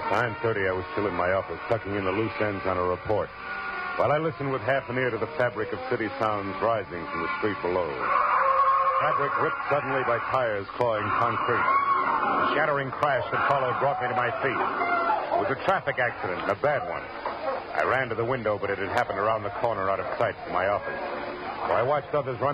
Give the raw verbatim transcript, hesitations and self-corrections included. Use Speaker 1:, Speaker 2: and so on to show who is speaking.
Speaker 1: nine thirty, I was still in my office, tucking in the loose ends on a report, while I listened with half an ear to the fabric of city sounds rising from the street below. Fabric ripped suddenly by tires clawing concrete. The shattering crash that followed brought me to my feet. It was a traffic accident, and a bad one. I ran to the window, but it had happened around the corner out of sight from my office. So I watched others run